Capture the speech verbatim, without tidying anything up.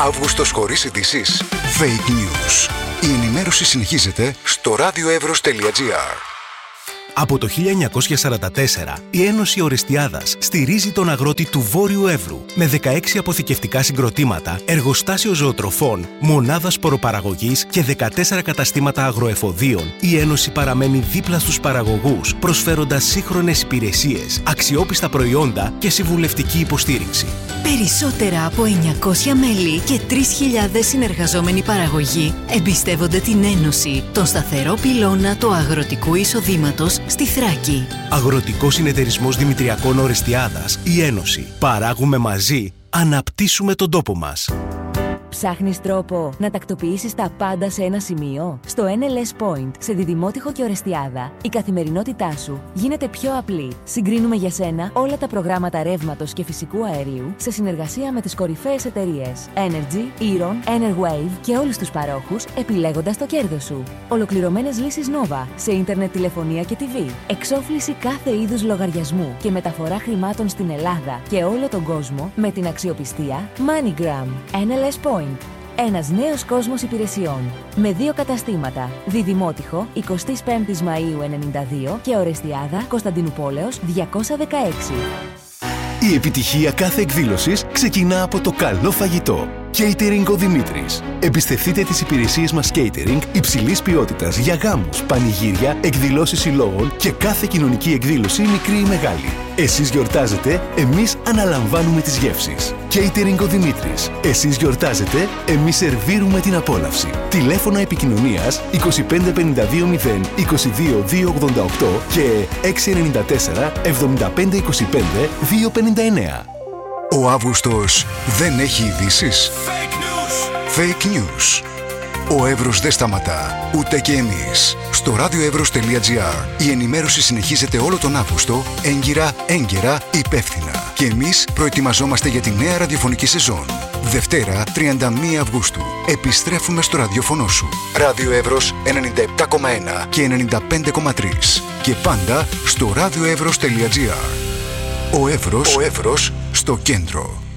Αύγουστος χωρίς ειδήσεις. Fake news. Η ενημέρωση συνεχίζεται στο radioevros.gr. Από το χίλια εννιακόσια σαράντα τέσσερα, η Ένωση Ορεστιάδας στηρίζει τον αγρότη του Βόρειου Εύρου με δεκαέξι αποθηκευτικά συγκροτήματα, εργοστάσιο ζωοτροφών, μονάδα σποροπαραγωγής και δεκατέσσερα καταστήματα αγροεφοδίων. Η Ένωση παραμένει δίπλα στους παραγωγούς, προσφέροντας σύγχρονες υπηρεσίες, αξιόπιστα προϊόντα και συμβουλευτική υποστήριξη. Περισσότερα από εννιακόσια μέλη και τρεις χιλιάδες συνεργαζόμενοι παραγωγοί εμπιστεύονται την Ένωση, τον σταθερό πυλώνα του αγροτικού εισοδήματος στη Θράκη. Αγροτικός Συνεταιρισμός Δημητριακών Ορεστιάδας, η Ένωση. Παράγουμε μαζί, αναπτύσσουμε τον τόπο μας. Ψάχνεις τρόπο να τακτοποιήσεις τα πάντα σε ένα σημείο? Στο εν ελ ες Point, σε Διδημότυχο και Ορεστιάδα, η καθημερινότητά σου γίνεται πιο απλή. Συγκρίνουμε για σένα όλα τα προγράμματα ρεύματος και φυσικού αερίου σε συνεργασία με τις κορυφαίες εταιρείες Energy, Eron, Enerwave και όλους τους παρόχους, επιλέγοντας το κέρδος σου. Ολοκληρωμένες λύσεις Nova σε ίντερνετ, τηλεφωνία και τι βι. Εξόφληση κάθε είδους λογαριασμού και μεταφορά χρημάτων στην Ελλάδα και όλο τον κόσμο με την αξιοπιστία MoneyGram. εν ελ ες Point. Ένας νέος κόσμος υπηρεσιών. Με δύο καταστήματα. Διδημότυχο, εικοστή πέμπτη Μαΐου ενενήντα δύο και Ορεστιάδα, Κωνσταντινούπολεως διακόσια δεκαέξι. Η επιτυχία κάθε εκδήλωσης ξεκινά από το καλό φαγητό. Catering ο Δημήτρης. Εμπιστευτείτε τις υπηρεσίες μας catering υψηλής ποιότητας για γάμους, πανηγύρια, εκδηλώσεις συλλόγων και κάθε κοινωνική εκδήλωση, μικρή ή μεγάλη. Εσείς γιορτάζετε, εμείς αναλαμβάνουμε τις γεύσεις. Catering ο Δημήτρης. Εσείς γιορτάζετε, εμείς σερβίρουμε την απόλαυση. Τηλέφωνα επικοινωνίας είκοσι πέντε πενήντα δύο μηδέν είκοσι δύο δύο ογδόντα οκτώ και έξι εννιά τέσσερα εβδομήντα πέντε είκοσι πέντε δύο πενήντα εννέα. Ο Αύγουστος δεν έχει ειδήσεις. Fake news. Fake news. Ο Εύρος δεν σταματά, ούτε και εμείς. Στο radioevros.gr η ενημέρωση συνεχίζεται όλο τον Αύγουστο, έγκυρα, έγκαιρα, υπεύθυνα. Και εμείς προετοιμαζόμαστε για τη νέα ραδιοφωνική σεζόν. Δευτέρα, τριάντα μία Αυγούστου. Επιστρέφουμε στο ραδιοφωνό σου. Ράδιο Εύρος ενενήντα επτά κόμμα ένα και ενενήντα πέντε κόμμα τρία. Και πάντα στο radioevros.gr. Ο Εύρος, ο Εύρος στο κέντρο.